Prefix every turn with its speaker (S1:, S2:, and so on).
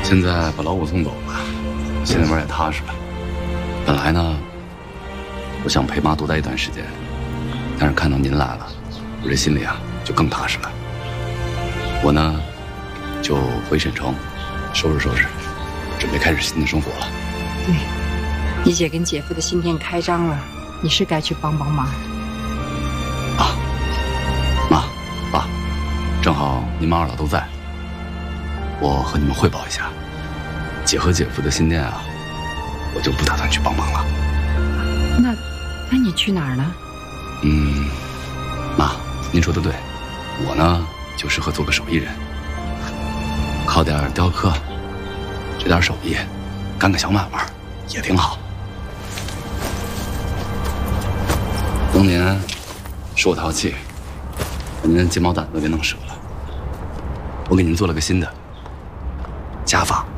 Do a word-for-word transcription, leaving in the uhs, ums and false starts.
S1: 现在把老五送走了，心里边也踏实了。本来呢，我想陪妈多待一段时间，但是看到您来了，我这心里啊就更踏实了。我呢，就回沈城，收拾收拾，准备开始新的生活了。
S2: 对，你姐跟姐夫的新店开张了，你是该去帮帮忙。
S1: 啊，妈，爸，正好您们二老都在，我和你们汇报一下，姐和姐夫的新店啊，我就不打算去帮忙了。
S2: 那，那你去哪儿呢？
S1: 嗯，妈，您说的对，我呢就适合做个手艺人，靠点雕刻，这点手艺，干个小买卖也挺好。当年是我淘气，把您的金毛掸子给弄折了，我给您做了个新的假发。